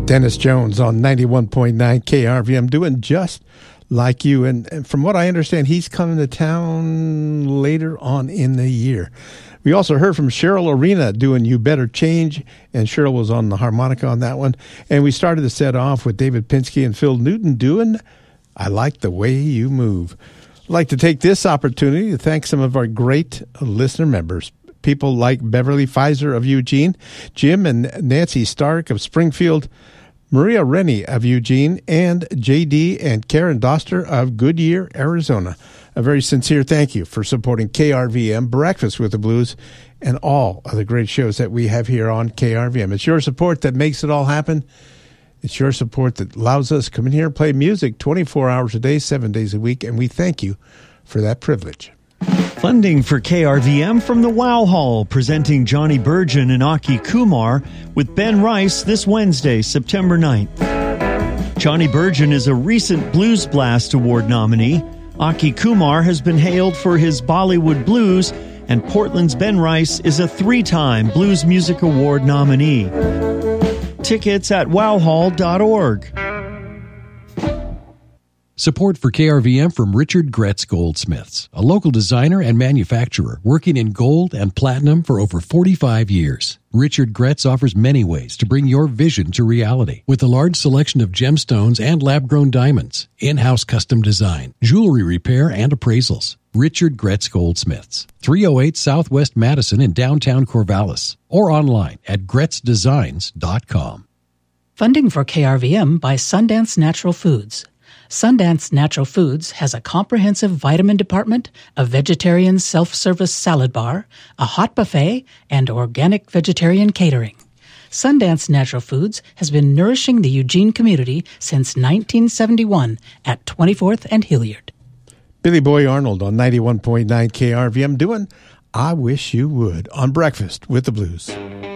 Dennis Jones on 91.9 KRVM, doing just like you. And from what I understand, he's coming to town later on in the year. We also heard from Cheryl Arena doing You Better Change, and Cheryl was on the harmonica on that one. And we started the set off with David Pinsky and Phil Newton doing I Like the Way You Move. I'd like to take this opportunity to thank some of our great listener members. People like Beverly Pfizer of Eugene, Jim and Nancy Stark of Springfield, Maria Rennie of Eugene, and J.D. and Karen Doster of Goodyear, Arizona. A very sincere thank you for supporting KRVM, Breakfast with the Blues, and all of the great shows that we have here on KRVM. It's your support that makes it all happen. It's your support that allows us to come in here and play music 24 hours a day, 7 days a week, and we thank you for that privilege. Funding for KRVM from the Wow Hall, presenting Johnny Burgin and Aki Kumar with Ben Rice this Wednesday, September 9th. Johnny Burgin is a recent Blues Blast Award nominee. Aki Kumar has been hailed for his Bollywood blues, and Portland's Ben Rice is a 3-time Blues Music Award nominee. Tickets at wowhall.org. Support for KRVM from Richard Gretz Goldsmiths, a local designer and manufacturer working in gold and platinum for over 45 years. Richard Gretz offers many ways to bring your vision to reality with a large selection of gemstones and lab-grown diamonds, in-house custom design, jewelry repair, and appraisals. Richard Gretz Goldsmiths, 308 Southwest Madison in downtown Corvallis, or online at gretzdesigns.com. Funding for KRVM by Sundance Natural Foods. Sundance Natural Foods has a comprehensive vitamin department, a vegetarian self-service salad bar, a hot buffet, and organic vegetarian catering. Sundance Natural Foods has been nourishing the Eugene community since 1971 at 24th and Hilliard. Billy Boy Arnold on 91.9 KRVM doing I Wish You Would on Breakfast with the Blues.